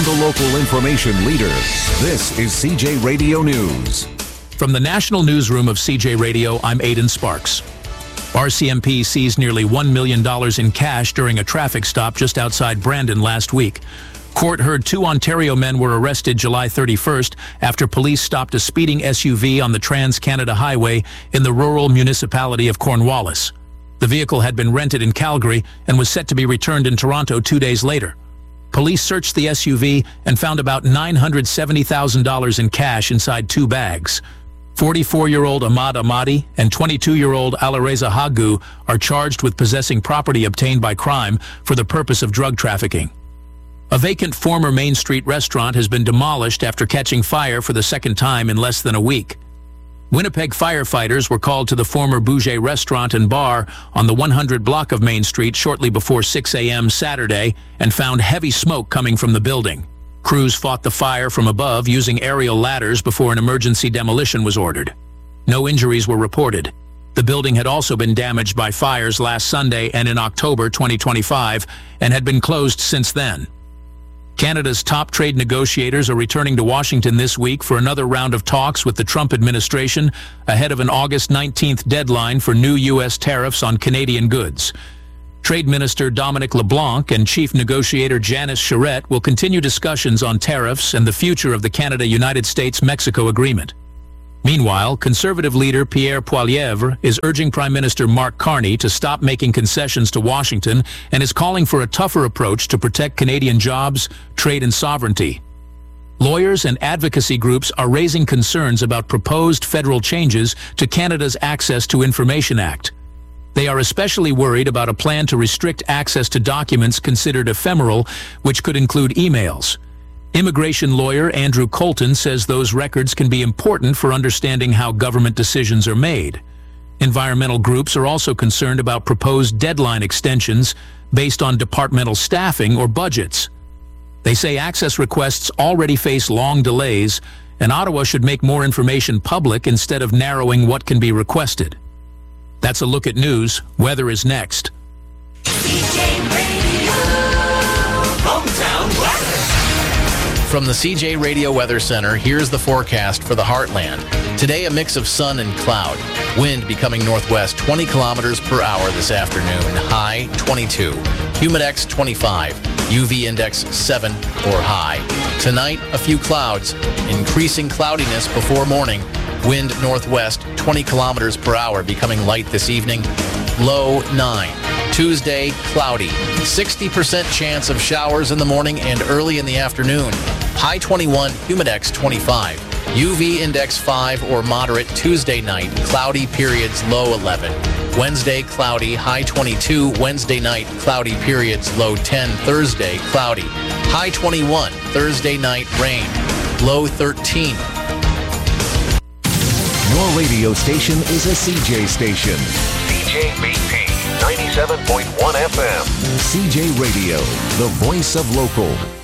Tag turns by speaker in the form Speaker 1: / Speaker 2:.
Speaker 1: and the local information leader. This is CJ Radio News.
Speaker 2: From the National Newsroom of CJ Radio, I'm Aidan Sparks. RCMP seized nearly $1 million in cash during a traffic stop just outside Brandon last week. Court heard 2 Ontario men were arrested July 31st after police stopped a speeding SUV on the Trans-Canada Highway in the rural municipality of Cornwallis. The vehicle had been rented in Calgary and was set to be returned in Toronto 2 days later. Police searched the SUV and found about $970,000 in cash inside 2 bags. 44-year-old Ahmad Ahmadi and 22-year-old Alareza Hagu are charged with possessing property obtained by crime for the purpose of drug trafficking. A vacant former Main Street restaurant has been demolished after catching fire for the second time in less than a week. Winnipeg firefighters were called to the former Bouger restaurant and bar on the 100 block of Main Street shortly before 6 a.m. Saturday and found heavy smoke coming from the building. Crews fought the fire from above using aerial ladders before an emergency demolition was ordered. No injuries were reported. The building had also been damaged by fires last Sunday and in October 2025 and had been closed since then. Canada's top trade negotiators are returning to Washington this week for another round of talks with the Trump administration ahead of an August 19th deadline for new U.S. tariffs on Canadian goods. Trade Minister Dominic LeBlanc and Chief Negotiator Janice Charette will continue discussions on tariffs and the future of the Canada-United States-Mexico agreement. Meanwhile, Conservative leader Pierre Poilievre is urging Prime Minister Mark Carney to stop making concessions to Washington and is calling for a tougher approach to protect Canadian jobs, trade and sovereignty. Lawyers and advocacy groups are raising concerns about proposed federal changes to Canada's Access to Information Act. They are especially worried about a plan to restrict access to documents considered ephemeral, which could include emails. Immigration lawyer Andrew Colton says those records can be important for understanding how government decisions are made. Environmental groups are also concerned about proposed deadline extensions based on departmental staffing or budgets. They say access requests already face long delays, and Ottawa should make more information public instead of narrowing what can be requested. That's a look at news. Weather is next.
Speaker 3: CJ Radio, hometown weather.
Speaker 4: From the CJ Radio Weather Center, here's the forecast for the Heartland. Today, a mix of sun and cloud. Wind becoming northwest 20 kilometers per hour this afternoon. High 22. Humidex 25. UV index 7 or high. Tonight, a few clouds. Increasing cloudiness before morning. Wind northwest 20 kilometers per hour becoming light this evening. Low 9. Tuesday, cloudy. 60% chance of showers in the morning and early in the afternoon. High 21, Humidex 25. UV index 5 or moderate Tuesday night. Cloudy periods, low 11. Wednesday, cloudy. High 22. Wednesday night, cloudy periods, low 10. Thursday, cloudy. High 21. Thursday night, rain. Low 13.
Speaker 1: Your radio station is a CJ station.
Speaker 5: CJBP 97.1 FM.
Speaker 1: CJ Radio, the voice of local.